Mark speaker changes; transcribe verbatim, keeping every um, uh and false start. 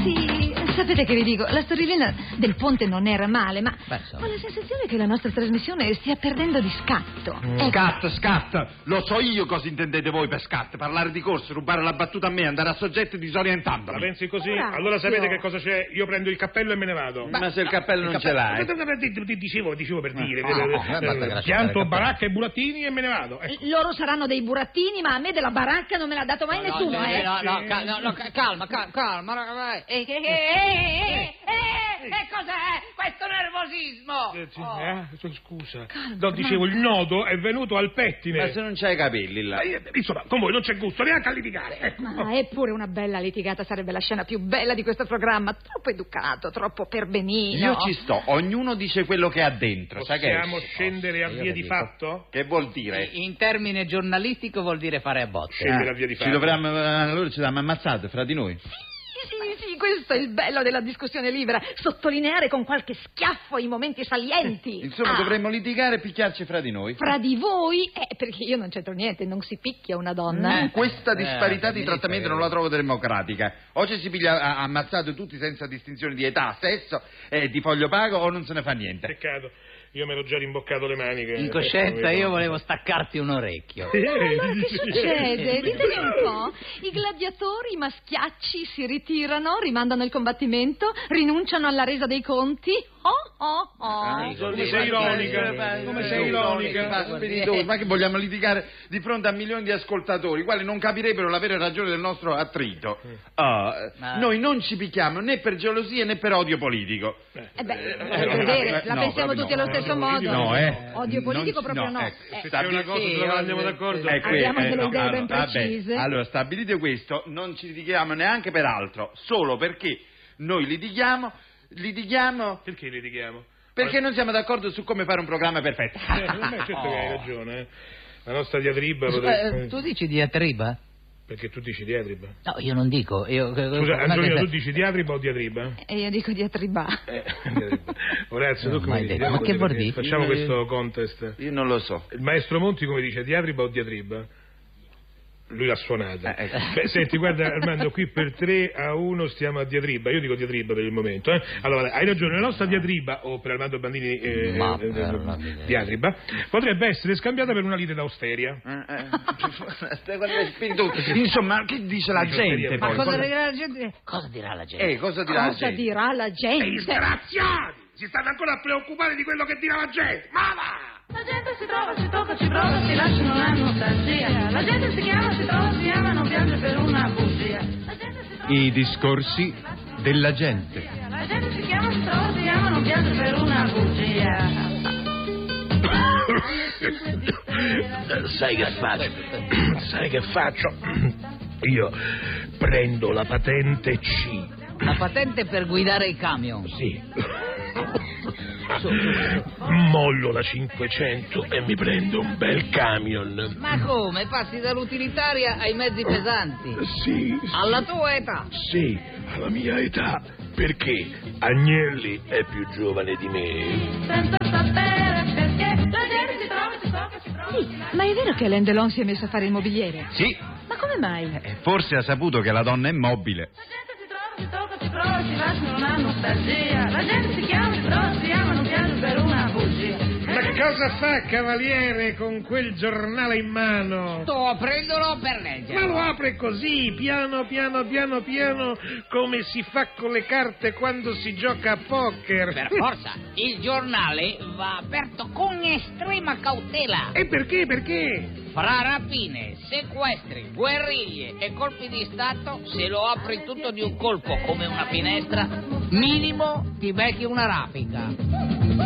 Speaker 1: Sì, sapete che vi dico, la storiellina del ponte non era male, ma
Speaker 2: Beh, insomma.
Speaker 1: ho la sensazione che la nostra trasmissione stia perdendo di scatto.
Speaker 3: Mm.
Speaker 1: Ecco.
Speaker 3: Scat, scat, lo so io cosa intendete voi per scat, parlare di corso, rubare la battuta a me, andare a soggetti disorientandomi.
Speaker 4: La pensi così?
Speaker 1: Orazio.
Speaker 4: Allora sapete che cosa c'è? Io prendo il cappello e me ne vado.
Speaker 3: Ma se il cappello non ce l'hai.
Speaker 4: Dicevo, dicevo per dire,
Speaker 3: no, no,
Speaker 2: no, basta che lasciate il
Speaker 4: pianto
Speaker 2: cappello.
Speaker 4: baracca e burattini e me ne vado. Ecco.
Speaker 1: Loro saranno dei burattini, ma a me della baracca non me l'ha dato mai
Speaker 2: No,
Speaker 1: nessuno,
Speaker 2: no,
Speaker 1: eh.
Speaker 2: no, no, cal- no, no, calma, calma, calma, ragazzi. Eh, eh, eh, eh, eh, eh, che cos'è questo nervosismo?
Speaker 4: Eh, sì,
Speaker 2: Oh.
Speaker 4: eh, scusa.
Speaker 1: Calma,
Speaker 4: No, dicevo, il nodo è venuto al pettine.
Speaker 3: Ma se non c'hai i capelli là.
Speaker 4: Eh, Insomma, con voi non c'è gusto neanche a litigare. Ecco.
Speaker 1: Ma eppure una bella litigata sarebbe la scena più bella di questo programma. Troppo educato, troppo perbenino.
Speaker 3: Io ci sto, ognuno dice quello che ha dentro, sai che è?
Speaker 4: Possiamo scendere a
Speaker 2: Io
Speaker 4: via di
Speaker 2: capito.
Speaker 4: fatto?
Speaker 3: Che vuol dire?
Speaker 2: In termine giornalistico vuol dire fare a botte.
Speaker 4: Scendere a via di
Speaker 3: Ci
Speaker 4: fatto.
Speaker 3: dovremmo, allora ci siamo ammazzate fra di noi.
Speaker 1: Sì, sì, questo è il bello della discussione libera. Sottolineare con qualche schiaffo i momenti salienti.
Speaker 3: Insomma,
Speaker 1: Ah,
Speaker 3: dovremmo litigare e picchiarci fra di noi.
Speaker 1: Fra di voi, eh, perché io non c'entro niente, non si picchia una donna.
Speaker 3: Mm, Questa
Speaker 2: Eh,
Speaker 3: disparità
Speaker 2: eh,
Speaker 3: di
Speaker 2: mi
Speaker 3: trattamento
Speaker 2: dica,
Speaker 3: non la trovo democratica. O ci si piglia a- ammazzato tutti senza distinzione di età, sesso, eh, di foglio pago o non se ne fa niente.
Speaker 4: Peccato, io mi ero già rimboccato le maniche.
Speaker 2: In coscienza io volevo staccarti un orecchio.
Speaker 4: Eh,
Speaker 1: Allora che succede? Ditemi un po'. I gladiatori, i maschiacci si ritirano, rimandano il combattimento, rinunciano alla resa dei conti. Oh, oh, oh.
Speaker 3: Ah,
Speaker 4: come sei ironica, come sei ironica.
Speaker 3: Ma, spiritoso, ma che vogliamo litigare di fronte a milioni di ascoltatori, i quali non capirebbero la vera ragione del nostro attrito? Ah,
Speaker 2: Ma-
Speaker 3: Noi non ci picchiamo né per gelosia né per odio politico.
Speaker 1: Eh beh,
Speaker 3: Eh,
Speaker 1: vorrei
Speaker 3: no,
Speaker 1: vedere,
Speaker 3: eh,
Speaker 1: la
Speaker 3: no,
Speaker 1: pensiamo
Speaker 3: proprio
Speaker 1: tutti
Speaker 3: no.
Speaker 1: allo stesso
Speaker 4: No,
Speaker 1: modo.
Speaker 3: no, eh.
Speaker 1: Odio politico
Speaker 3: Non-
Speaker 1: proprio
Speaker 3: no,
Speaker 1: no.
Speaker 3: ecco,
Speaker 1: Eh,
Speaker 4: Se c'è una cosa
Speaker 2: Sì,
Speaker 4: sulla quale
Speaker 2: io-
Speaker 4: andiamo d'accordo.
Speaker 3: Ecco,
Speaker 1: Abbiamo
Speaker 3: eh,
Speaker 1: delle
Speaker 3: no,
Speaker 1: idee
Speaker 3: allora,
Speaker 1: ben
Speaker 3: vabbè.
Speaker 1: precise.
Speaker 3: Allora, stabilite questo, non ci litighiamo neanche per altro, solo perché noi litighiamo, litighiamo
Speaker 4: Perché litighiamo?
Speaker 3: perché non siamo d'accordo su come fare un programma perfetto.
Speaker 4: Eh, beh, certo che hai ragione. eh. La nostra diatriba
Speaker 2: Eh,
Speaker 4: potrebbe...
Speaker 2: tu dici diatriba?
Speaker 4: Perché tu dici diatriba?
Speaker 2: No, io non dico. Io,
Speaker 4: Scusa, Angiolino, tu dici diatriba o diatriba?
Speaker 1: E io dico diatriba.
Speaker 4: Eh, diatriba. Orazio, tu
Speaker 2: No,
Speaker 4: come
Speaker 2: mai
Speaker 4: dici?
Speaker 2: detto. Ma che vuol dire?
Speaker 4: Facciamo
Speaker 3: Eh.
Speaker 4: questo contest.
Speaker 3: Io non lo so.
Speaker 4: Il maestro Monti come dice, diatriba o diatriba? Lui l'ha suonata.
Speaker 3: Eh, ecco.
Speaker 4: Beh, senti, guarda Armando, qui per tre a uno stiamo a diatriba. Io dico diatriba per il momento. Eh? Allora, hai ragione, la nostra diatriba, o per Armando Bandini eh,
Speaker 2: Ma
Speaker 4: eh,
Speaker 2: per
Speaker 4: eh,
Speaker 2: la miseria.
Speaker 4: diatriba, potrebbe essere scambiata per una lite d'austeria.
Speaker 3: Eh, eh, guarda, spiritoso. Insomma, che dice la
Speaker 4: Dice
Speaker 3: gente
Speaker 4: osteria,
Speaker 3: poi?
Speaker 2: Ma cosa
Speaker 3: Cosa-
Speaker 2: dirà la gente? Cosa dirà la gente?
Speaker 3: Eh, cosa dirà la
Speaker 1: Cosa
Speaker 3: gente?
Speaker 1: dirà la
Speaker 4: E
Speaker 1: gente?
Speaker 4: disgraziati! Si stanno ancora a preoccupare di quello che dirà la gente! Ma va!
Speaker 5: La gente si trova, si tocca, ci prova, si lasciano la nostalgia. La gente si chiama, si trova, si ama, non piange per una bugia. La gente si trova,
Speaker 6: I discorsi della gente.
Speaker 5: la gente si chiama, si trova, si ama, non piange per una bugia.
Speaker 4: Sai che faccio? Sai che faccio? Io prendo la patente C.
Speaker 2: La patente per guidare i camion.
Speaker 4: Sì. Mollo la cinquecento e mi prendo un bel camion.
Speaker 2: Ma come? Passi dall'utilitaria ai mezzi pesanti?
Speaker 4: Sì,
Speaker 2: Alla tua età?
Speaker 4: sì, alla mia età. Perché Agnelli è più giovane di me.
Speaker 5: Senza sapere perché la gente si trova, si tocca, ci prova.
Speaker 1: Sì, ma è vero che Alain Delon si è messo a fare il mobiliere?
Speaker 6: Sì,
Speaker 1: Ma come mai?
Speaker 6: eh, forse ha saputo che la donna è mobile.
Speaker 5: La gente si trova, si tocca, ci prova, si lasciano la nostalgia. La gente si chiama, si trova, si ama, non piange per una bugia.
Speaker 4: Ma cosa fa, cavaliere, con quel giornale in mano?
Speaker 2: Sto aprendolo per leggere.
Speaker 4: Ma lo apre così, piano, piano, piano, piano, come si fa con le carte quando si gioca a poker.
Speaker 2: Per forza, il giornale va aperto con estrema cautela.
Speaker 4: E perché, perché?
Speaker 2: Fra rapine, sequestri, guerriglie e colpi di Stato, se lo apri tutto di un colpo come una finestra, minimo ti becchi una raffica.